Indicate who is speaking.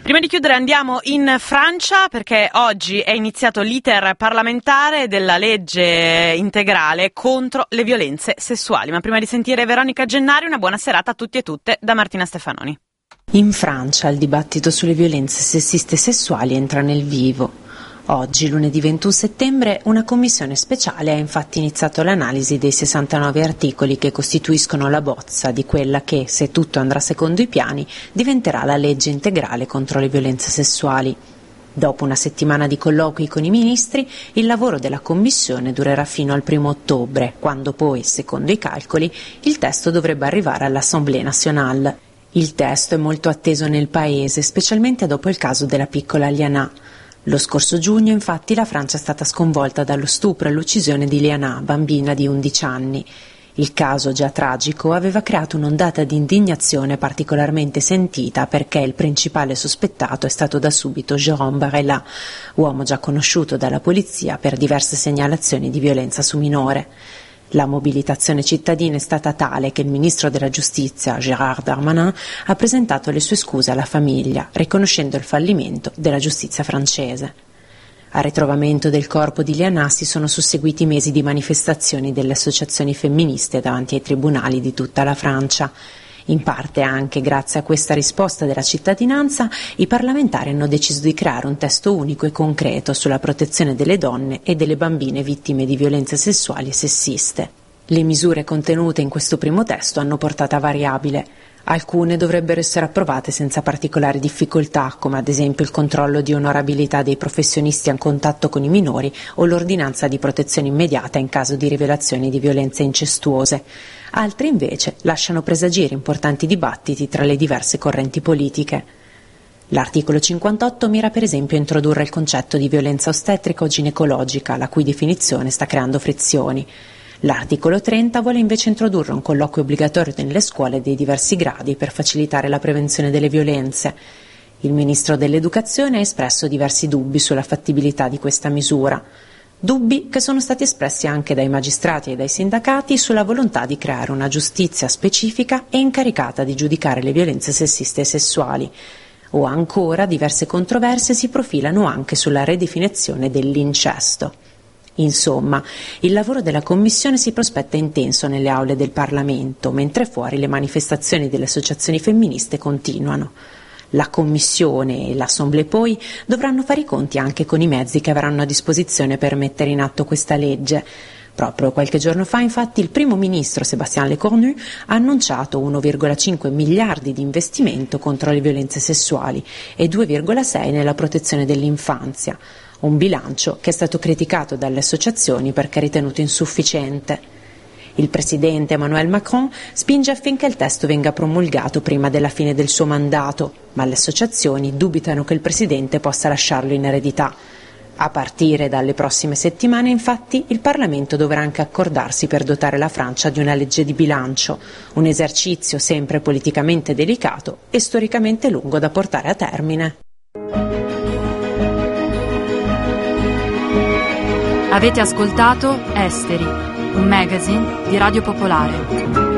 Speaker 1: Prima di chiudere andiamo in Francia perché oggi è iniziato l'iter parlamentare della legge integrale contro le violenze sessuali. Ma prima di sentire Veronica Gennari, una buona serata a tutti e tutte da Martina Stefanoni.
Speaker 2: In Francia il dibattito sulle violenze sessiste e sessuali entra nel vivo. Oggi, lunedì 21 settembre, una commissione speciale ha infatti iniziato l'analisi dei 69 articoli che costituiscono la bozza di quella che, se tutto andrà secondo i piani, diventerà la legge integrale contro le violenze sessuali. Dopo una settimana di colloqui con i ministri, il lavoro della commissione durerà fino al 1 ottobre, quando poi, secondo i calcoli, il testo dovrebbe arrivare all'Assemblée nationale. Il testo è molto atteso nel paese, specialmente dopo il caso della piccola Liana. Lo scorso giugno, infatti, la Francia è stata sconvolta dallo stupro e l'uccisione di Liana, bambina di 11 anni. Il caso, già tragico, aveva creato un'ondata di indignazione particolarmente sentita perché il principale sospettato è stato da subito Jérôme Barela, uomo già conosciuto dalla polizia per diverse segnalazioni di violenza su minore. La mobilitazione cittadina è stata tale che il ministro della giustizia, Gérald Darmanin, ha presentato le sue scuse alla famiglia, riconoscendo il fallimento della giustizia francese. Al ritrovamento del corpo di Liana si sono susseguiti mesi di manifestazioni delle associazioni femministe davanti ai tribunali di tutta la Francia. In parte anche grazie a questa risposta della cittadinanza, i parlamentari hanno deciso di creare un testo unico e concreto sulla protezione delle donne e delle bambine vittime di violenze sessuali e sessiste. Le misure contenute in questo primo testo hanno portata variabile. Alcune dovrebbero essere approvate senza particolari difficoltà, come ad esempio il controllo di onorabilità dei professionisti a contatto con i minori o l'ordinanza di protezione immediata in caso di rivelazioni di violenze incestuose. Altre invece lasciano presagire importanti dibattiti tra le diverse correnti politiche. L'articolo 58 mira per esempio a introdurre il concetto di violenza ostetrica o ginecologica, la cui definizione sta creando frizioni. L'articolo 30 vuole invece introdurre un colloquio obbligatorio nelle scuole dei diversi gradi per facilitare la prevenzione delle violenze. Il ministro dell'Educazione ha espresso diversi dubbi sulla fattibilità di questa misura. Dubbi che sono stati espressi anche dai magistrati e dai sindacati sulla volontà di creare una giustizia specifica e incaricata di giudicare le violenze sessiste e sessuali. O ancora diverse controversie si profilano anche sulla ridefinizione dell'incesto. Insomma, il lavoro della Commissione si prospetta intenso nelle aule del Parlamento, mentre fuori le manifestazioni delle associazioni femministe continuano. La Commissione e l'Assemblée poi dovranno fare i conti anche con i mezzi che avranno a disposizione per mettere in atto questa legge. Proprio qualche giorno fa, infatti, il primo ministro Sébastien Lecornu ha annunciato 1,5 miliardi di investimento contro le violenze sessuali e 2,6 nella protezione dell'infanzia. Un bilancio che è stato criticato dalle associazioni perché ritenuto insufficiente. Il presidente Emmanuel Macron spinge affinché il testo venga promulgato prima della fine del suo mandato, ma le associazioni dubitano che il presidente possa lasciarlo in eredità. A partire dalle prossime settimane, infatti, il Parlamento dovrà anche accordarsi per dotare la Francia di una legge di bilancio, un esercizio sempre politicamente delicato e storicamente lungo da portare a termine.
Speaker 3: Avete ascoltato Esteri, un magazine di Radio Popolare.